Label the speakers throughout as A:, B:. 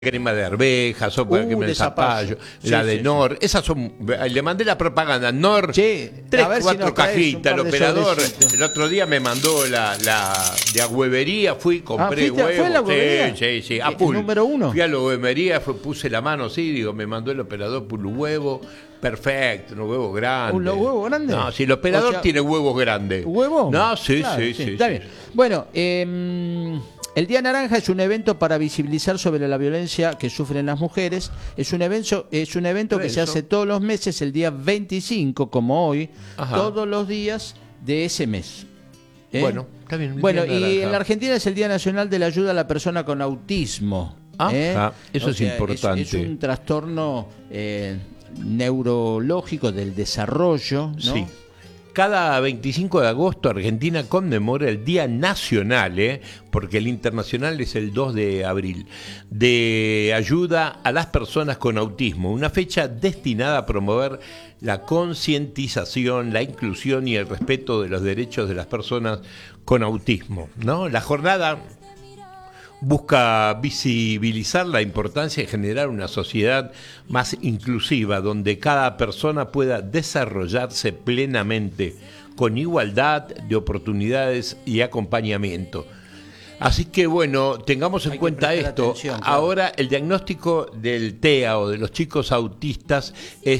A: crema de arvejas, sopa de crema de zapallo, la de Nor, esas son, le mandé la propaganda, Nor,
B: sí,
A: 3, 4 cajitas, el operador,
B: sobrecitos.
A: el otro día me mandó la de Agüevería, fui, compré
B: ¿Fue a la
A: huevos,
B: Agüevería?
A: sí, a full.
B: ¿Número 1?
A: Fui a la Agüevería, puse la mano así, digo, me mandó el operador por los huevos, perfecto, unos huevos grandes.
B: ¿Los huevos grandes?
A: No, si el operador tiene huevos grandes.
B: ¿Huevo?
A: No, sí,
B: claro,
A: sí.
B: Está bien. Bueno, el Día Naranja es un evento para visibilizar sobre la violencia que sufren las mujeres. Es un evento que se hace todos los meses, el día 25, como hoy, todos los días de ese mes.
A: Bueno, está bien.
B: Bueno, y en la Argentina es el Día Nacional de la Ayuda a la Persona con Autismo.
A: Eso es importante.
B: Es un trastorno neurológico del desarrollo, ¿no?
A: Sí. Cada 25 de agosto Argentina conmemora el Día Nacional, porque el internacional es el 2 de abril, de ayuda a las personas con autismo, una fecha destinada a promover la concientización, la inclusión y el respeto de los derechos de las personas con autismo, ¿no? La jornada busca visibilizar la importancia de generar una sociedad más inclusiva, donde cada persona pueda desarrollarse plenamente, con igualdad de oportunidades y acompañamiento. Así que bueno, tengamos en cuenta esto. Ahora el diagnóstico del TEA o de los chicos autistas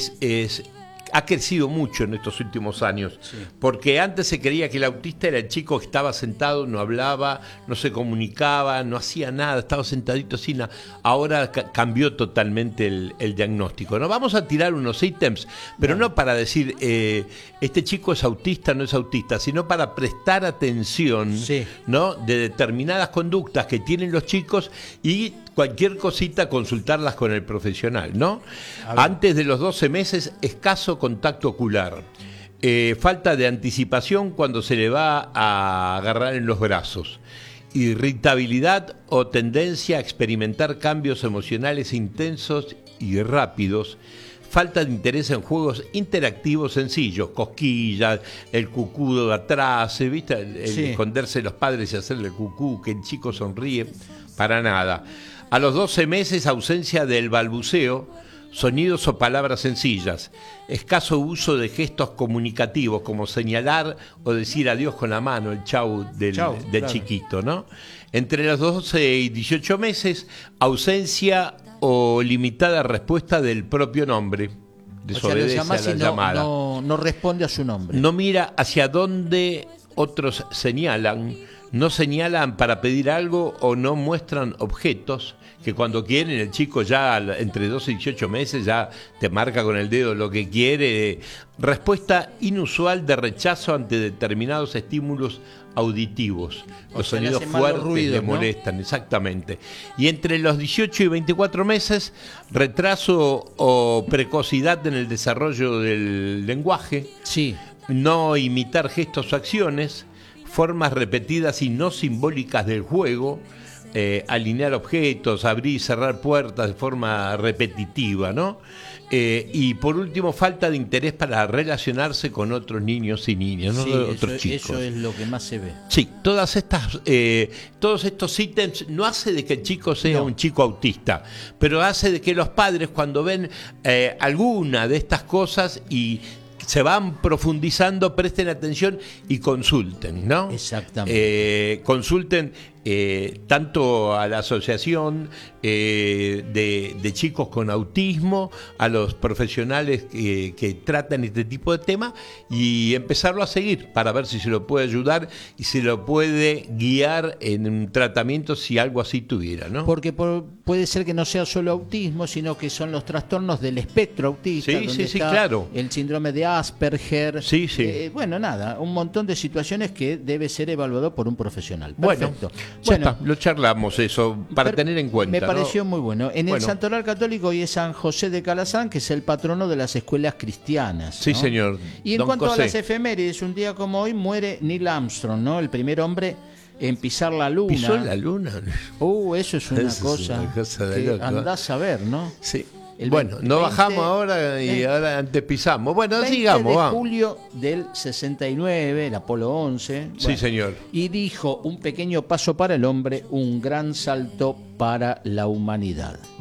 A: ha crecido mucho en estos últimos años, porque antes se creía que el autista era el chico que estaba sentado, no hablaba, no se comunicaba, no hacía nada, estaba sentadito así. Ahora cambió totalmente el diagnóstico. ¿No? Vamos a tirar unos ítems, pero no para decir este chico es autista, no es autista, sino para prestar atención, ¿no? De determinadas conductas que tienen los chicos y cualquier cosita consultarlas con el profesional, ¿no? Antes de los 12 meses, escaso contacto ocular, falta de anticipación cuando se le va a agarrar en los brazos, irritabilidad o tendencia a experimentar cambios emocionales intensos y rápidos, falta de interés en juegos interactivos sencillos, cosquillas, el cucudo de atrás, ¿viste? El esconderse los padres y hacerle el cucú, que el chico sonríe, para nada. A los 12 meses, ausencia del balbuceo, sonidos o palabras sencillas, escaso uso de gestos comunicativos como señalar o decir adiós con la mano, el chau del chiquito, ¿no? Entre los 12 y 18 meses, ausencia o limitada respuesta del propio nombre, desobedece a la llamada.
B: No responde a su nombre.
A: No mira hacia dónde otros señalan, no señalan para pedir algo o no muestran objetos, que cuando quieren el chico ya entre 12 y 18 meses ya te marca con el dedo lo que quiere. Respuesta inusual de rechazo ante determinados estímulos auditivos. Los sonidos fuertes le molestan, exactamente. Y entre los 18 y 24 meses, retraso o precocidad en el desarrollo del lenguaje, no imitar gestos o acciones, formas repetidas y no simbólicas del juego, alinear objetos, abrir y cerrar puertas de forma repetitiva, ¿no? Y por último, falta de interés para relacionarse con otros niños y niñas, ¿no? Otros chicos.
B: Eso es lo que más se ve.
A: Sí, todos estos ítems no hace de que el chico sea un chico autista, pero hace de que los padres, cuando ven alguna de estas cosas y se van profundizando, presten atención y consulten, ¿no?
B: Exactamente.
A: Consulten tanto a la asociación de chicos con autismo, a los profesionales que tratan este tipo de temas, y empezarlo a seguir para ver si se lo puede ayudar y se lo puede guiar en un tratamiento si algo así tuviera, ¿no?
B: Porque puede ser que no sea solo autismo, sino que son los trastornos del espectro autista, donde está
A: claro.
B: El síndrome de Asperger. Bueno, nada, un montón de situaciones que debe ser evaluado por un profesional. Perfecto.
A: Bueno, lo charlamos eso para tener en cuenta.
B: Me pareció muy bueno. En el Santoral Católico hoy es San José de Calazán, que es el patrono de las escuelas cristianas, ¿no?
A: Sí, señor.
B: Y en cuanto a las efemérides, un día como hoy muere Neil Armstrong, ¿no? El primer hombre en pisar la luna.
A: ¿Pisó la luna?
B: Eso es una cosa
A: de
B: que
A: loco.
B: andás a ver, ¿no?
A: Sí. Bueno, no bajamos ahora y ahora antes pisamos. Bueno, sigamos.
B: 20 de julio del 69, el Apolo 11.
A: Sí,
B: bueno,
A: señor.
B: Y dijo: un pequeño paso para el hombre, un gran salto para la humanidad.